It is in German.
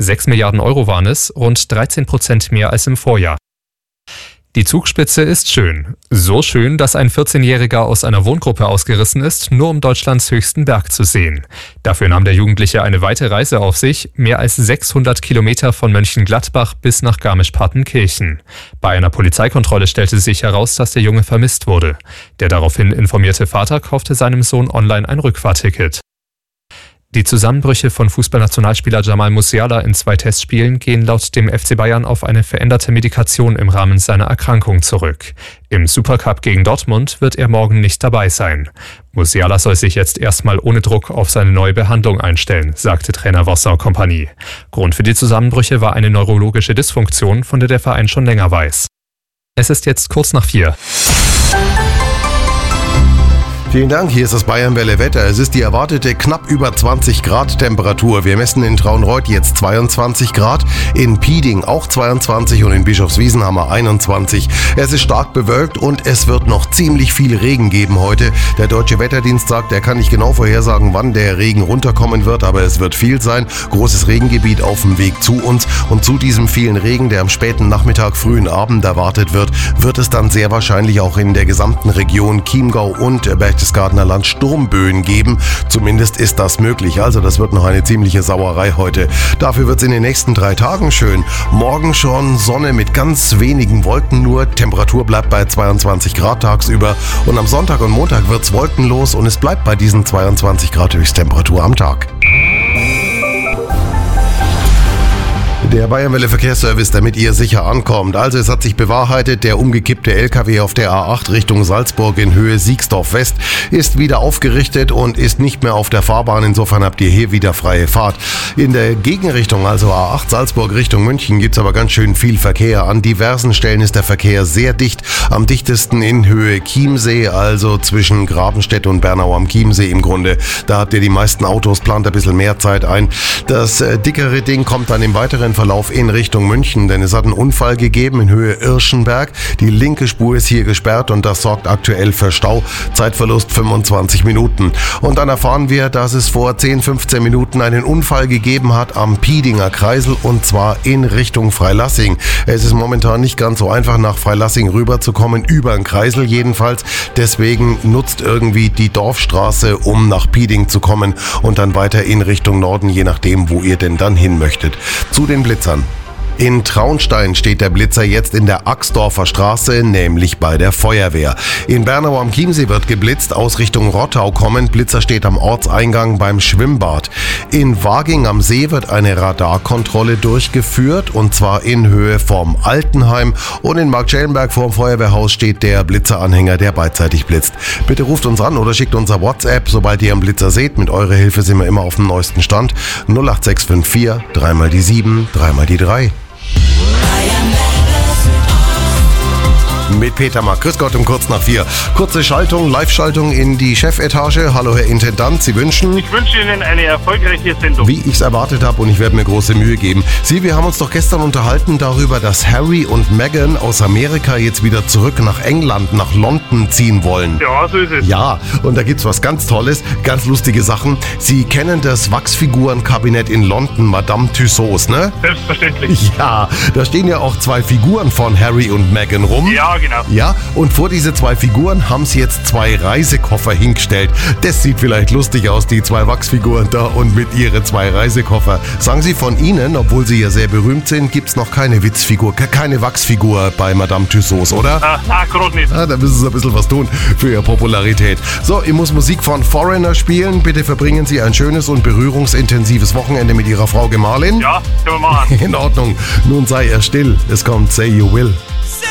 6 Milliarden Euro waren es, rund 13% mehr als im Vorjahr. Die Zugspitze ist schön. So schön, dass ein 14-Jähriger aus einer Wohngruppe ausgerissen ist, nur um Deutschlands höchsten Berg zu sehen. Dafür nahm der Jugendliche eine weite Reise auf sich, mehr als 600 Kilometer von Mönchengladbach bis nach Garmisch-Partenkirchen. Bei einer Polizeikontrolle stellte sich heraus, dass der Junge vermisst wurde. Der daraufhin informierte Vater kaufte seinem Sohn online ein Rückfahrticket. Die Zusammenbrüche von Fußballnationalspieler Jamal Musiala in 2 Testspielen gehen laut dem FC Bayern auf eine veränderte Medikation im Rahmen seiner Erkrankung zurück. Im Supercup gegen Dortmund wird er morgen nicht dabei sein. Musiala soll sich jetzt erstmal ohne Druck auf seine neue Behandlung einstellen, sagte Trainer Vincent Kompany. Grund für die Zusammenbrüche war eine neurologische Dysfunktion, von der der Verein schon länger weiß. Es ist jetzt kurz nach 4. Vielen Dank, hier ist das Bayern-Welle Wetter. Es ist die erwartete knapp über 20 Grad Temperatur. Wir messen in Traunreut jetzt 22 Grad, in Pieding auch 22 und in Bischofswiesen haben wir 21. Es ist stark bewölkt und es wird noch ziemlich viel Regen geben heute. Der Deutsche Wetterdienst sagt, er kann nicht genau vorhersagen, wann der Regen runterkommen wird, aber es wird viel sein. Großes Regengebiet auf dem Weg zu uns und zu diesem vielen Regen, der am späten Nachmittag, frühen Abend erwartet wird, wird es dann sehr wahrscheinlich auch in der gesamten Region Chiemgau und Berchtesgadener Land Sturmböen geben. Zumindest ist das möglich. Also das wird noch eine ziemliche Sauerei heute. Dafür wird es in den nächsten 3 Tagen schön. Morgen schon Sonne mit ganz wenigen Wolken nur. Temperatur bleibt bei 22 Grad tagsüber. Und am Sonntag und Montag wird es wolkenlos und es bleibt bei diesen 22 Grad Höchsttemperatur am Tag. Der Bayern-Welle Verkehrsservice, damit ihr sicher ankommt. Also es hat sich bewahrheitet, der umgekippte LKW auf der A8 Richtung Salzburg in Höhe Siegsdorf West ist wieder aufgerichtet und ist nicht mehr auf der Fahrbahn. Insofern habt ihr hier wieder freie Fahrt. In der Gegenrichtung, also A8 Salzburg Richtung München, gibt's aber ganz schön viel Verkehr. An diversen Stellen ist der Verkehr sehr dicht. Am dichtesten in Höhe Chiemsee, also zwischen Grabenstedt und Bernau am Chiemsee im Grunde. Da habt ihr die meisten Autos, plant ein bisschen mehr Zeit ein. Das dickere Ding kommt dann im weiteren Verlauf in Richtung München, denn es hat einen Unfall gegeben in Höhe Irschenberg. Die linke Spur ist hier gesperrt und das sorgt aktuell für Stau. Zeitverlust 25 Minuten. Und dann erfahren wir, dass es vor 10-15 Minuten einen Unfall gegeben hat am Piedinger Kreisel und zwar in Richtung Freilassing. Es ist momentan nicht ganz so einfach, nach Freilassing rüberzukommen, über den Kreisel jedenfalls. Deswegen nutzt irgendwie die Dorfstraße, um nach Pieding zu kommen und dann weiter in Richtung Norden, je nachdem, wo ihr denn dann hin möchtet. Zu den Blitzern. In Traunstein steht der Blitzer jetzt in der Axdorfer Straße, nämlich bei der Feuerwehr. In Bernau am Chiemsee wird geblitzt, aus Richtung Rottau kommend. Blitzer steht am Ortseingang beim Schwimmbad. In Waging am See wird eine Radarkontrolle durchgeführt, und zwar in Höhe vom Altenheim. Und in Marktschellenberg vor dem Feuerwehrhaus steht der Blitzeranhänger, der beidseitig blitzt. Bitte ruft uns an oder schickt unser WhatsApp, sobald ihr einen Blitzer seht. Mit eurer Hilfe sind wir immer auf dem neuesten Stand. 08654 3 mal die 7, 3 mal die 3. Mit Peter Mack. Grüß Gott um kurz nach 4. Kurze Schaltung, Live-Schaltung in die Chefetage. Hallo Herr Intendant, Sie wünschen? Ich wünsche Ihnen eine erfolgreiche Sendung. Wie ich es erwartet habe, und ich werde mir große Mühe geben. Wir haben uns doch gestern unterhalten darüber, dass Harry und Meghan aus Amerika jetzt wieder zurück nach England, nach London ziehen wollen. Ja, so ist es. Ja, und da gibt's was ganz Tolles, ganz lustige Sachen. Sie kennen das Wachsfigurenkabinett in London, Madame Tussauds, ne? Selbstverständlich. Ja, da stehen ja auch 2 Figuren von Harry und Meghan rum. Ja, genau. Ja, und vor diese 2 Figuren haben sie jetzt 2 Reisekoffer hingestellt. Das sieht vielleicht lustig aus, die 2 Wachsfiguren da und mit ihren 2 Reisekoffer. Sagen Sie, von Ihnen, obwohl Sie ja sehr berühmt sind, gibt's noch keine Witzfigur, keine Wachsfigur bei Madame Tussauds, oder? Gerade nicht. Da müssen Sie ein bisschen was tun für Ihre Popularität. So, ich muss Musik von Foreigner spielen. Bitte verbringen Sie ein schönes und berührungsintensives Wochenende mit Ihrer Frau Gemahlin. Ja, können wir machen. In Ordnung. Nun sei er still. Es kommt Say You Will. Say